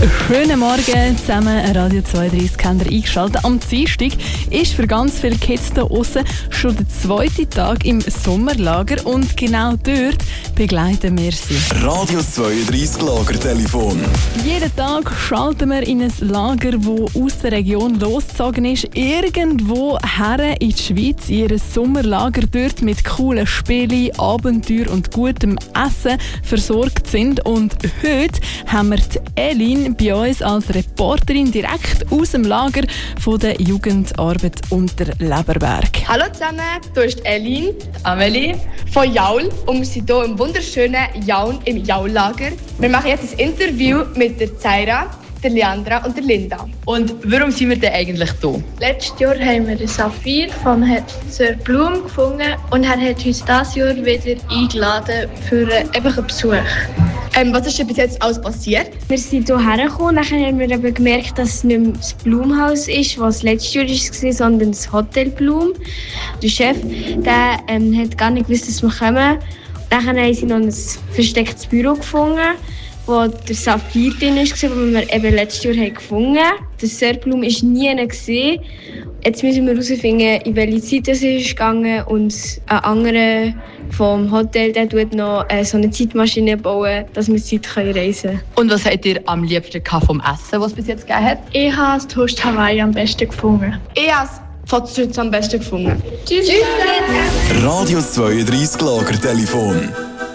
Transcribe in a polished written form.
Schönen Morgen zusammen, Radio 32 habt ihr eingeschaltet. Am Dienstag ist für ganz viele Kids hier draussen schon der zweite Tag im Sommerlager und genau dort begleiten wir sie. Radio 32 Lagertelefon. Jeden Tag schalten wir in ein Lager, das aus der Region losgezogen ist, irgendwo her in die Schweiz, in ihr Sommerlager, dort mit coolen Spielen, Abenteuern und gutem Essen versorgt sind. Und heute haben wir die Elin bei uns als Reporterin direkt aus dem Lager von der Jugendarbeit Unterleberberg. Hallo zusammen, hier ist Elin, Amelie von Jaul und wir sind hier im wunderschönen Jaun im Jaullager. Wir machen jetzt ein Interview mit der Zaira, der Leandra und der Linda. Und warum sind wir denn eigentlich hier? Letztes Jahr haben wir den Saphir von Sir Blum gefunden und er hat uns dieses Jahr wieder eingeladen für einfach einen Besuch. Was ist denn bis jetzt alles passiert? Wir sind hierher gekommen, nachher haben wir eben gemerkt, dass es nicht mehr das Blumhaus ist, was letztes Jahr war, sondern das Hotel Blum. Der Chef der, hat gar nicht gewusst, dass wir kommen. Dann haben sie noch ein verstecktes Büro gefunden, wo der Saphir drin war, den wir eben letztes Jahr gefunden haben. Der Sir Blum war nie gesehen. Jetzt müssen wir herausfinden, in welche Zeit es ist gegangen und ein anderer vom Hotel, der tut noch so eine Zeitmaschine bauen, dass wir Zeit reisen können. Und was habt ihr am liebsten vom Essen, was es bis jetzt gegeben hat? Ich habe das Toast Hawaii am besten gefunden. Ich habe das Fotzschütz am besten gefunden. Tschüss! Radio 32 Lagertelefon.